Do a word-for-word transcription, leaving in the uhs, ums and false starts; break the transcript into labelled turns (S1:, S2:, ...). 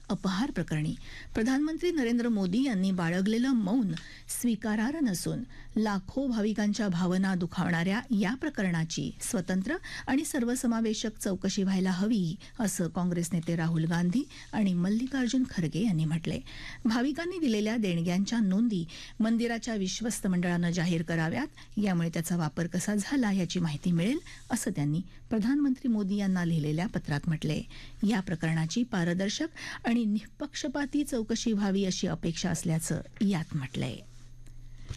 S1: अपहार प्रकरणी प्रधानमंत्री नरेंद्र मोदी यांनी बाळगलेलं मौन स्वीकारार्ह नसून लाखो भाविकांच्या भावना दुखावणाऱ्या या प्रकरणाची स्वतंत्र आणि सर्वसमावेशक चौकशी व्हायला हवी असं काँग्रेस नेते राहुल गांधी आणि मल्लिकार्जुन खरगे यांनी म्हटलंय. भाविकांनी दिलेल्या देणग्यांच्या नोंदी मंदिराच्या विश्वस्त मंडळानं जाहीर कराव्यात, यामुळे त्याचा वापर कसा झाला याची माहिती मिळेल असं त्यांनी प्रधानमंत्री मोदी यांना लिहिलेल्या पत्रात म्हटलंय. या प्रकरणाची पारदर्शक आणि निष्पक्षपाती चौकशी व्हावी अशी अपेक्षा असल्याचं यात म्हटलंय.